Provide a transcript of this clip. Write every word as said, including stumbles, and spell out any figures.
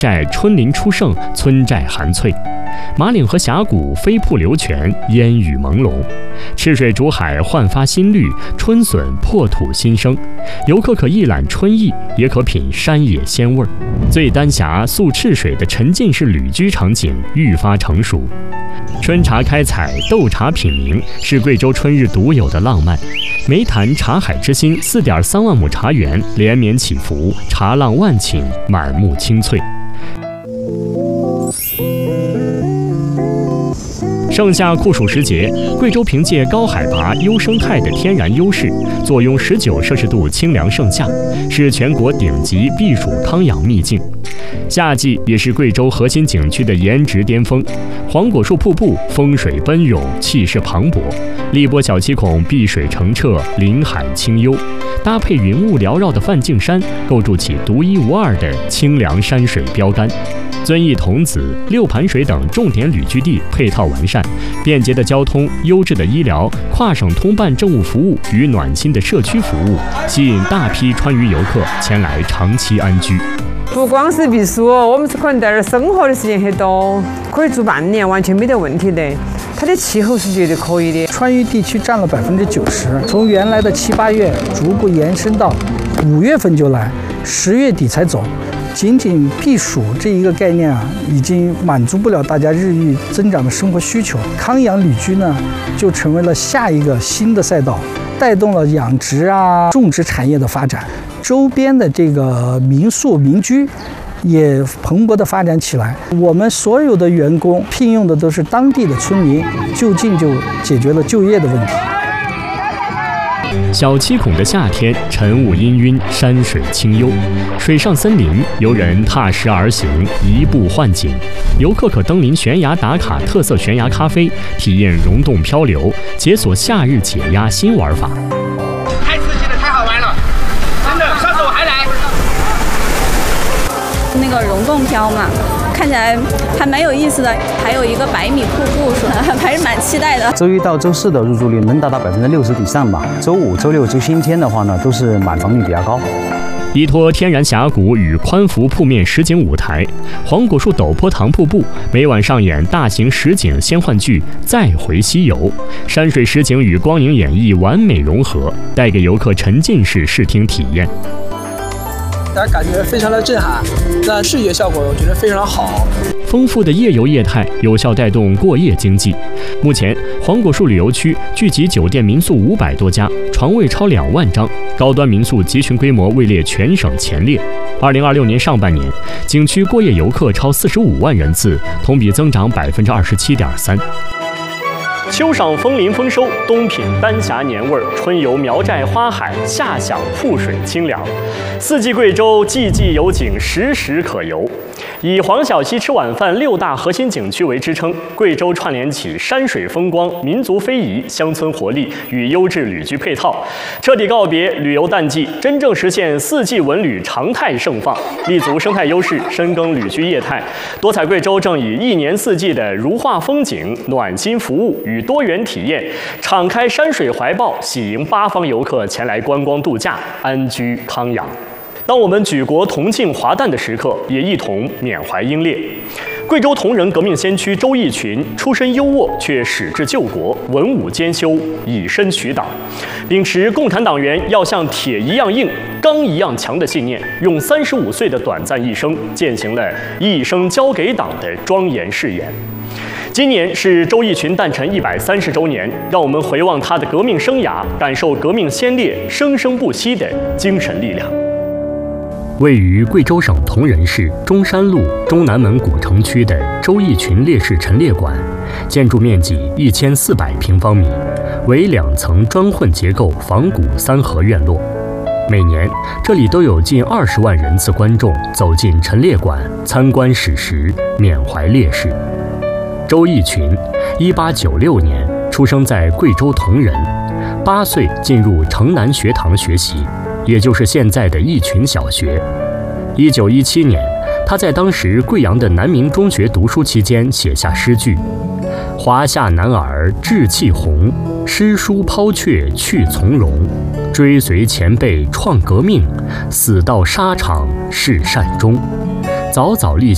寨春林初盛，村寨含翠。马岭和峡谷飞瀑流泉，烟雨朦胧。赤水逐海，焕发新绿；春笋破土新生。游客可一览春意，也可品山野鲜味儿。醉丹霞，宿赤水的沉浸式旅居场景愈发成熟。春茶开采，斗茶品茗，是贵州春日独有的浪漫。梅潭茶海之心，四点三万亩茶园连绵起伏，茶浪万顷，满目青翠。盛夏酷暑时节，贵州凭借高海拔、优生态的天然优势，坐拥十九摄氏度清凉盛夏，是全国顶级避暑康养秘境。夏季也是贵州核心景区的颜值巅峰，黄果树瀑布风水奔涌，气势磅礴；荔波小七孔碧水澄澈，林海清幽，搭配云雾缭绕的梵净山，构筑起独一无二的清凉山水标杆。遵义桐梓、六盘水等重点旅居地配套完善，便捷的交通、优质的医疗、跨省通办政务服务与暖心的社区服务，吸引大批川渝游客前来长期安居。 不光是避暑，我们是可能在这儿生活的时间很多，可以住半年，完全没得问题的。它的气候是绝对可以的。 川渝地区占了百分之九十，从原来的七八月逐步延伸到五月份就来，十月底才走。仅仅避暑这一个概念啊，已经满足不了大家日益增长的生活需求。康养旅居呢，就成为了下一个新的赛道，带动了养殖啊、种植产业的发展。周边的这个民宿民居也蓬勃的发展起来。我们所有的员工聘用的都是当地的村民，就近就解决了就业的问题。 小七孔的夏天，晨雾氤氲，山水清幽，水上森林，游人踏石而行，移步换景。游客可登临悬崖打卡特色悬崖咖啡，体验溶洞漂流，解锁夏日解压新玩法。 太刺激了，太好玩了，真的，下次我还来。 那个溶洞漂嘛，看起来还蛮有意思的，还有一个百米瀑布，说还是蛮期待的。 周一到周四的入住率能达到百分之六十以上吧，周五、周六、周星天的话呢，都是满房率比较高。 依托天然峡谷与宽幅铺面实景舞台，黄果树陡坡塘瀑布每晚上演大型实景仙幻剧《再回西游》，山水实景与光影演绎完美融合，带给游客沉浸式视听体验。 大家感觉非常的震撼，那视觉效果我觉得非常好。 丰富的夜游业态有效带动过夜经济。目前，黄果树旅游区聚集酒店民宿五百多家，床位超两万张，高端民宿集群规模位列全省前列。二零二六年上半年，景区过夜游客超四十五万人次，同比增长百分之二十七点三。秋赏枫林丰收，冬品丹霞年味儿，春游苗寨花海，夏享瀑水清凉。四季贵州，季季有景，时时可游。以黄小溪吃晚饭六大核心景区为支撑，贵州串联起山水风光、民族非遗、乡村活力与优质旅居配套，彻底告别旅游淡季，真正实现四季文旅常态盛放，立足生态优势，深耕旅居业态。多彩贵州正以一年四季的如画风景、暖心服务与多元体验，敞开山水怀抱，喜迎八方游客前来观光度假、安居康养。当我们举国同庆华诞的时刻，也一同缅怀英烈。贵州铜仁革命先驱周逸群出身优渥，却矢志救国，文武兼修，以身许党，秉持共产党员要像铁一样硬、钢一样强的信念，用三十五岁的短暂一生，践行了一生交给党的庄严誓言。今年是周逸群诞辰一百三十周年，让我们回望他的革命生涯，感受革命先烈生生不息的精神力量。位于贵州省铜仁市中山路中南门古城区的周逸群烈士陈列馆，建筑面积一千四百平方米，为两层砖混结构仿古三合院落。每年这里都有近二十万人次观众走进陈列馆参观史实，缅怀烈士。周逸群，一八九六年出生在贵州铜仁，八岁进入城南学堂学习，也就是现在的逸群小学。一九一七年，他在当时贵阳的南明中学读书期间写下诗句：“华夏男儿志气宏，诗书抛却去从容。追随前辈创革命，死到沙场是善终。”早早立下